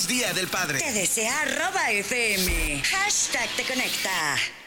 Feliz Día del Padre. Te desea @FM. #te conecta.